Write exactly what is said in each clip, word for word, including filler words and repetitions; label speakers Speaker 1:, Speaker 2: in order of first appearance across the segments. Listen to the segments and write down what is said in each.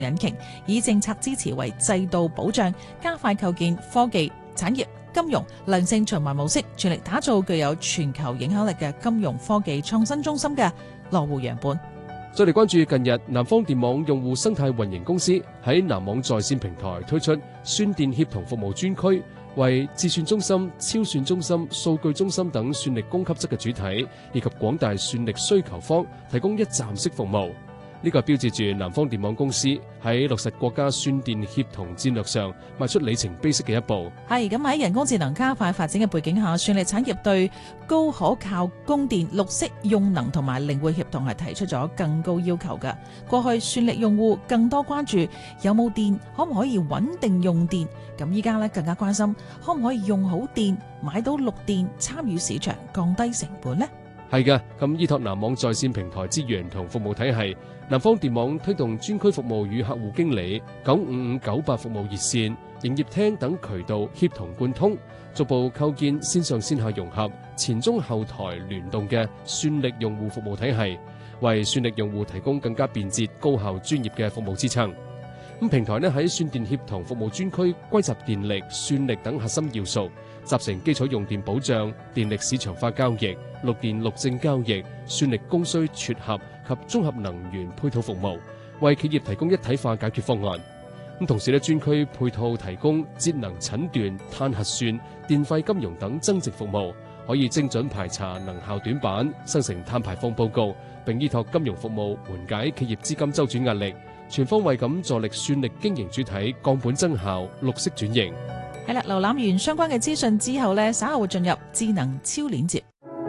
Speaker 1: 引擎，以政策支持為制度保障，加快構建科技、產業、金融良性循環模式，全力打造具有全球影響力嘅金融科技創新中心嘅羅湖樣本。
Speaker 2: 再嚟關注近日南方電網用戶生態運營公司喺南網在線平台推出算電協同服務專區，為智算中心、超算中心、數據中心等算力供給側嘅主體以及廣大算力需求方提供一站式服務。呢個標誌住南方電網公司喺落實國家算電協同戰略上邁出里程碑式嘅一步。
Speaker 1: 係咁喺人工智能加快發展嘅背景下，算力產業對高可靠供電、綠色用能同埋靈活協同係提出咗更高要求嘅。過去算力用戶更多關注有冇電，可唔可以穩定用電，咁依家咧更加關心可唔可以用好電，買到綠電，參與市場，降低成本呢？
Speaker 2: 係嘅，咁依託南網在線平台資源同服務體系，南方電網推動專區服務與客戶經理、九五五九八服務熱線、營業廳等渠道協同貫通，逐步構建線上線下融合、前中後台聯動嘅算力用戶服務體系，為算力用戶提供更加便捷、高效、專業嘅服務支撐。咁平台呢喺算電協同服務專區歸集電力、算力等核心要素，集成基礎用電保障、電力市場化交易、綠電綠證交易、算力供需撮合及綜合能源配套服務，為企業提供一體化解決方案。咁同時呢，專區配套提供節能診斷、碳核算、電費金融等增值服務，可以精準排查能效短板，生成碳排放報告，並依託金融服務緩解企業資金周轉壓力，全方位咁助力算力經營主體降本增效、綠色轉型。
Speaker 1: 係啦，瀏覽完相關嘅資訊之後呢，稍後會進入智能超鏈接。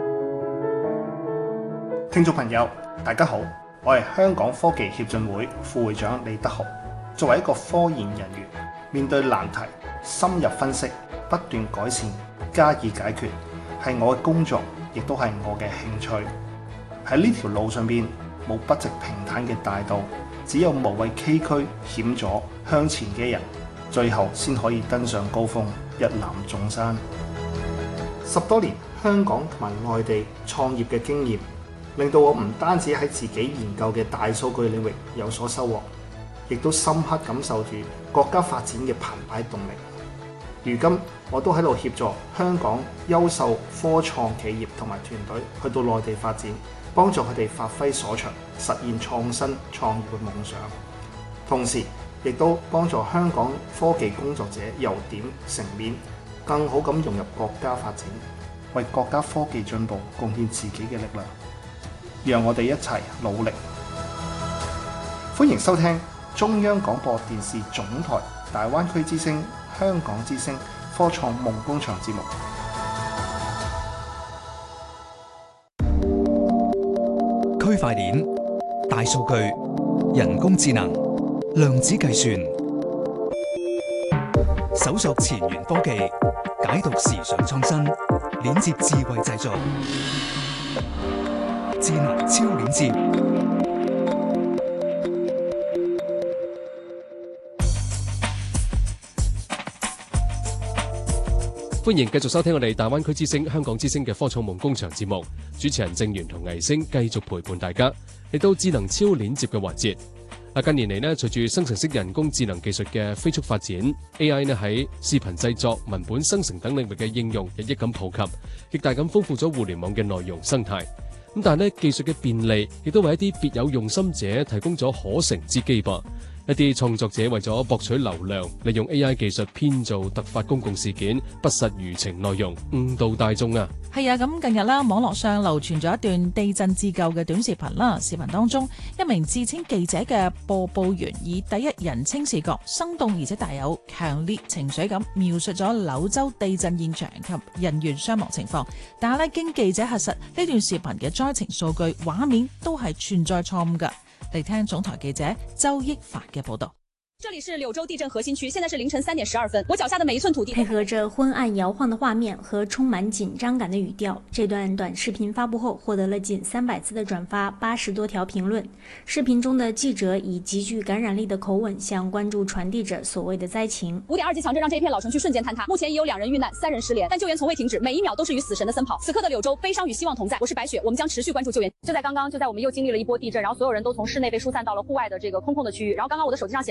Speaker 3: 聽眾朋友，大家好，我係香港科技協進會副會長李德豪。作為一個科研人員，面對難題，深入分析，不斷改善，加以解決，係我嘅工作，亦都係我嘅興趣。喺呢條路上邊，冇不直平坦嘅大道，只有無畏崎嶇險阻向前嘅人，最後先可以登上高峰，一覽眾山。十多年香港同埋外地創業嘅經驗，令到我唔單止喺自己研究嘅大數據領域有所收穫，亦都深刻感受住國家發展嘅澎湃動力。如今我都喺度協助香港優秀科創企業同埋團隊去到內地發展，幫助佢哋發揮所長，實現創新創業嘅夢想。同時亦都幫助香港科技工作者由點成面，更好咁融入國家發展，為國家科技進步貢獻自己嘅力量。讓我哋一齊努力。歡迎收聽中央廣播電視總台大灣區之聲、香港之聲科創夢工場節目。
Speaker 4: 區塊鏈、大數據、人工智能、量子計算，搜索前沿科技，解讀時尚創新，鏈接智慧製造。智能超鏈接，
Speaker 2: 歡迎繼續收聽我哋大灣區之聲、香港之聲嘅科創夢工場節目。主持人正源同藝星繼續陪伴大家嚟到智能超鏈接嘅環節。近年嚟呢，隨住生成式人工智能技術嘅飛速發展 ，A I 呢喺視頻製作、文本生成等領域嘅應用日益咁普及，亦大咁豐富咗互聯網嘅內容生態。咁但係咧，技術嘅便利亦都為一啲別有用心者提供咗可乘之機噃。一啲創作者為咗博取流量，利用 A I 技術編造突發公共事件、不實輿情內容，誤導大眾啊！
Speaker 1: 係啊，咁近日啦，網絡上流傳咗一段地震自救嘅短視頻啦。視頻當中，一名自稱記者嘅播報員以第一人稱視角，生動而且帶有強烈情緒咁描述咗柳州地震現場及人員傷亡情況。但係咧，經記者核實，呢段視頻嘅災情數據、畫面都係存在錯誤㗎。嚟聽總台記者周益發嘅報道。
Speaker 5: 这里是柳州地震核心区，现在是凌晨三点十二分，我脚下的每一寸土地。
Speaker 6: 配合着昏暗摇晃的画面和充满紧张感的语调，这段短视频发布后获得了近三百次的转发，八十多条评论。视频中的记者以极具感染力的口吻向观众传递着所谓的灾情。
Speaker 5: 五点二级强震让这一片老城区瞬间坍塌，目前已有两人遇难，三人失联，但救援从未停止，每一秒都是与死神的奔跑。此刻的柳州，悲伤与希望同在。我是白雪，我们将持续关注救援。就在刚刚，就在我们又经历了一波地震，然后所有人都从室内被疏散到了户外的这个空旷的区域，然后刚刚我的手机上显